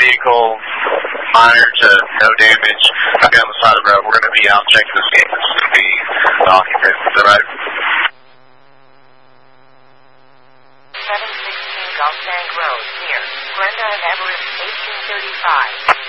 vehicle, minor to no damage. I'll be on the side of the road. We're going to be out checking the scene. This is going to be the occupant. Is that right? 716 Gulf Bank Road, near Glenda and Everett, 1835.